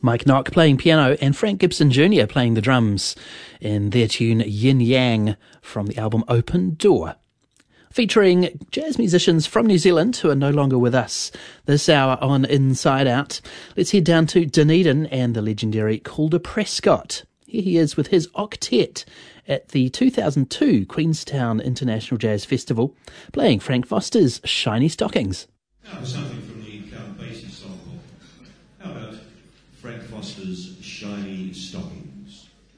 Mike Nock playing piano and Frank Gibson Jr. playing the drums in their tune Yin Yang from the album Open Door. Featuring jazz musicians from New Zealand who are no longer with us this hour on Inside Out. Let's head down to Dunedin and the legendary Calder Prescott. Here he is with his octet at the 2002 Queenstown International Jazz Festival, playing Frank Foster's Shiny Stockings. Now for something from the Count Basie songbook. How about Frank Foster's Shiny Stockings?